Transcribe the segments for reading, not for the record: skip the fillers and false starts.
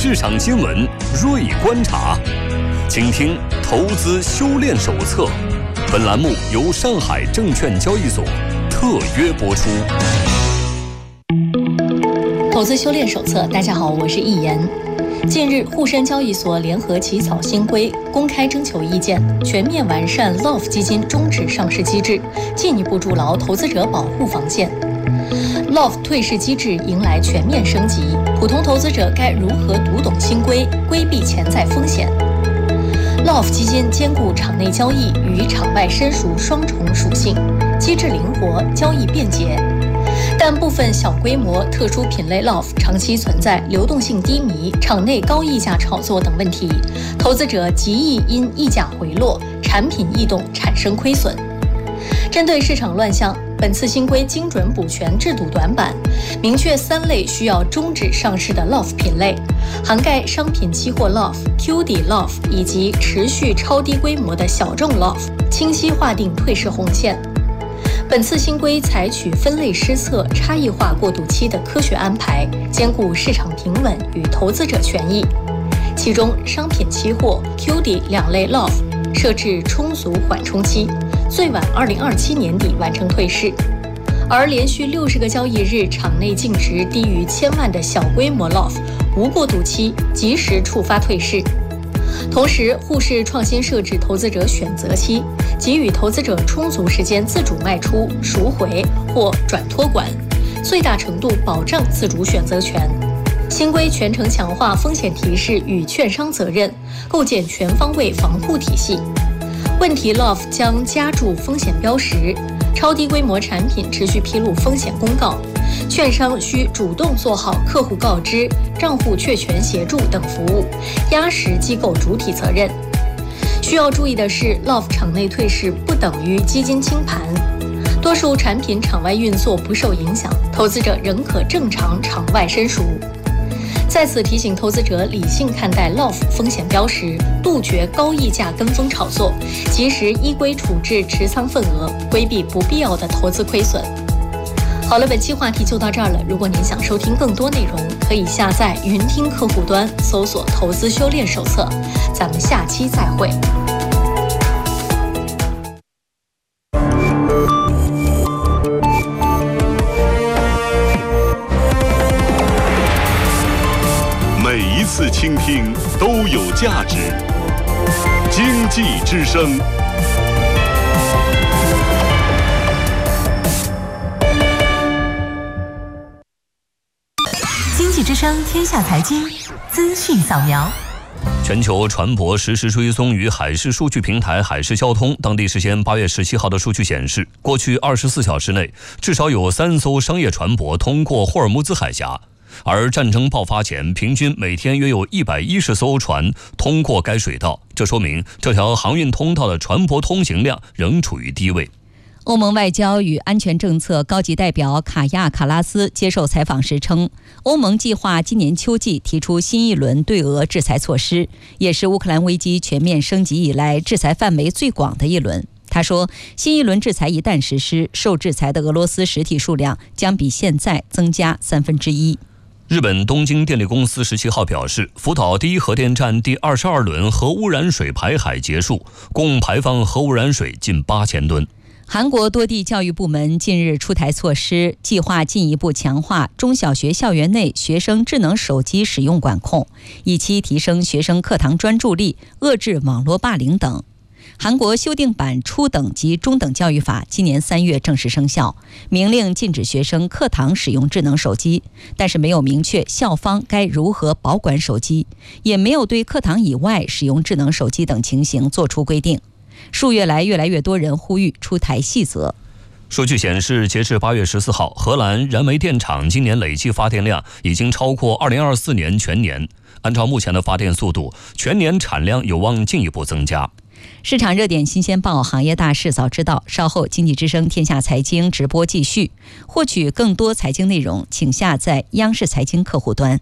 市场新闻锐观察，请听投资修炼手册。本栏目由上海证券交易所特约播出。 投资修炼手册，大家好，我是易言。近日，沪深交易所联合起草新规，公开征求意见，全面完善 LOF 基金终止上市机制，进一步筑牢投资者保护防线。LOF 退市机制迎来全面升级，普通投资者该如何读懂新规，规避潜在风险？LOF 基金兼顾场内交易与场外申赎双重属性，机制灵活，交易便捷。但部分小规模、特殊品类 LOF 长期存在流动性低迷、场内高溢价炒作等问题，投资者极易因溢价回落、产品异动产生亏损。针对市场乱象，本次新规精准补全制度短板，明确3类需要终止上市的 LOF 品类，涵盖商品期货 LOF、QD LOF 以及持续超低规模的小众 LOF， 清晰划定退市红线。本次新规采取分类施策、差异化过渡期的科学安排，兼顾市场平稳与投资者权益。其中，商品期货、QD 2类 LOF 设置充足缓冲期，最晚2027年底完成退市。而连续60个交易日场内净值低于1000万的小规模 LOF 无过渡期，及时触发退市。同时，沪市创新设置投资者选择期，给予投资者充足时间自主卖出、赎回或转托管，最大程度保障自主选择权。新规全程强化风险提示与券商责任，构建全方位防护体系。问题 LOF 将加注风险标识，超低规模产品持续披露风险公告，券商需主动做好客户告知、账户确权协助等服务，压实机构主体责任。需要注意的是 ，LOF 场内退市不等于基金清盘，多数产品场外运作不受影响，投资者仍可正常场外申赎。在此提醒投资者理性看待 LOF 风险标识，杜绝高溢价跟风炒作，及时依规处置持仓份额，规避不必要的投资亏损。好了，本期话题就到这儿了。如果您想收听更多内容，可以下载云听客户端，搜索投资修炼手册。咱们下期再会。 每一次倾听都有价值。经济之声。 经济之声天下财经资讯扫描。 全球船舶实时追踪与海事数据平台海事交通当地时间8月17号的数据显示，过去24小时内至少有3艘商业船舶通过霍尔木兹海峡，而战争爆发前平均每天约有110艘船通过该水道，这说明这条航运通道的船舶通行量仍处于低位。 欧盟外交与安全政策高级代表卡亚卡拉斯接受采访时称，欧盟计划今年秋季提出新一轮对俄制裁措施，也是乌克兰危机全面升级以来制裁范围最广的一轮。他说，新一轮制裁一旦实施，受制裁的俄罗斯实体数量将比现在增加1/3。 日本东京电力公司17号表示，福岛第一核电站第22轮核污染水排海结束，共排放核污染水近8000吨。 韩国多地教育部门近日出台措施，计划进一步强化中小学校园内学生智能手机使用管控，以期提升学生课堂专注力，遏制网络霸凌等。韩国修订版初等及中等教育法今年3月正式生效，明令禁止学生课堂使用智能手机，但是没有明确校方该如何保管手机，也没有对课堂以外使用智能手机等情形作出规定。数月来，越来越多人呼吁出台细则。 数据显示，截至8月14号，荷兰燃煤电厂今年累计发电量已经超过2024年全年。按照目前的发电速度，全年产量有望进一步增加。 市场热点新鲜报，行业大事早知道。稍后经济之声天下财经直播继续。获取更多财经内容，请下载央视财经客户端。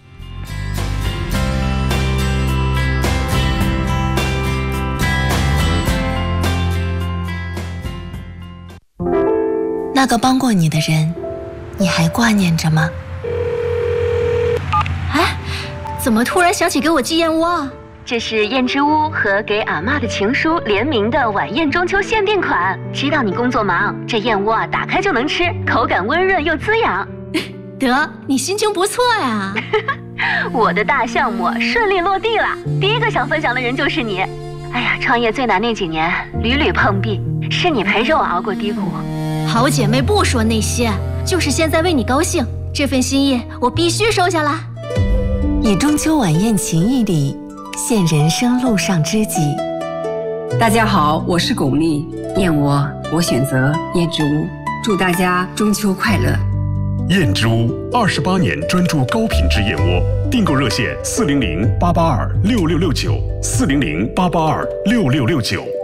那个帮过你的人，你还挂念着吗？哎， 怎么突然想起给我寄燕窝啊？ 这是燕之屋和给阿嬷的情书联名的晚宴中秋限定款。知道你工作忙，这燕窝啊打开就能吃，口感温润又滋养。 得，你心情不错呀。 我的大项目顺利落地了，第一个想分享的人就是你。哎呀，创业最难那几年，屡屡碰壁，是你陪着我熬过低谷。 好姐妹不说那些，就是现在为你高兴，这份心意我必须收下来。 以中秋晚宴情谊礼，献人生路上知己。 大家好，我是巩俐，燕窝我选择燕之屋，祝大家中秋快乐。 燕之屋28年专注高品质燕窝，订购热线400-882-6669，400-882-6669。